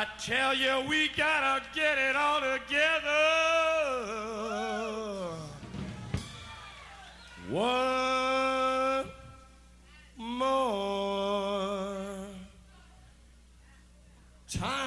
I tell you, we gotta get it all together. One more time.